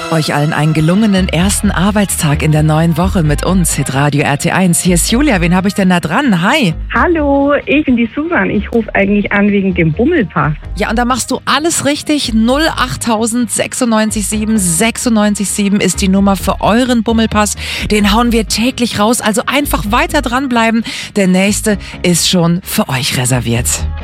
Euch allen einen gelungenen ersten Arbeitstag in der neuen Woche mit uns, Hitradio RT1. Hier ist Julia, wen habe ich denn da dran? Hi! Hallo, ich bin die Susan. Ich rufe eigentlich an wegen dem Bummelpass. Ja, und da machst du alles richtig. 08000 96 7 96 7 ist die Nummer für euren Bummelpass. Den hauen wir täglich raus, also einfach weiter dranbleiben. Der nächste ist schon für euch reserviert.